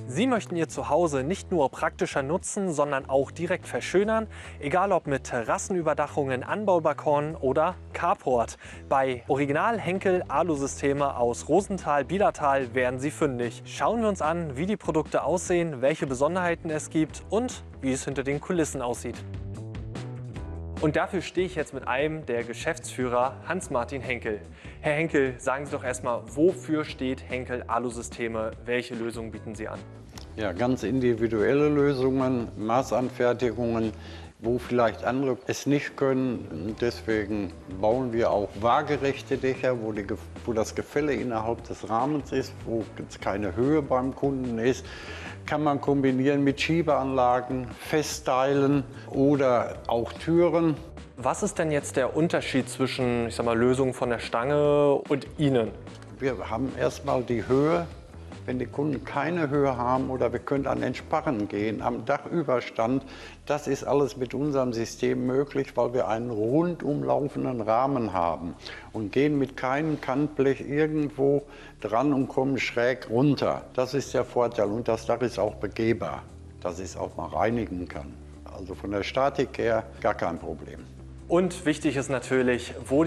Sie möchten Ihr Zuhause nicht nur praktischer nutzen, sondern auch direkt verschönern, egal ob mit Terrassenüberdachungen, Anbaubalkon oder Carport. Bei Original Henkel Alusysteme aus Rosenthal, Bielertal werden Sie fündig. Schauen wir uns an, wie die Produkte aussehen, welche Besonderheiten es gibt und wie es hinter den Kulissen aussieht. Und dafür stehe ich jetzt mit einem der Geschäftsführer, Hans-Martin Henkel. Herr Henkel, sagen Sie doch erstmal, wofür steht Henkel Alusysteme? Welche Lösungen bieten Sie an? Ja, ganz individuelle Lösungen, Maßanfertigungen, wo vielleicht andere es nicht können. Deswegen bauen wir auch waagerechte Dächer, wo das Gefälle innerhalb des Rahmens ist, wo jetzt keine Höhe beim Kunden ist. Kann man kombinieren mit Schiebeanlagen, Festteilen oder auch Türen. Was ist denn jetzt der Unterschied zwischen, ich sag mal, Lösungen von der Stange und Ihnen? Wir haben erstmal die Höhe. Wenn die Kunden keine Höhe haben oder wir können an den Sparren gehen, am Dachüberstand, das ist alles mit unserem System möglich, weil wir einen rundum laufenden Rahmen haben und gehen mit keinem Kantblech irgendwo dran und kommen schräg runter. Das ist der Vorteil und das Dach ist auch begehbar, dass ich es auch mal reinigen kann. Also von der Statik her gar kein Problem. Und wichtig ist natürlich, wo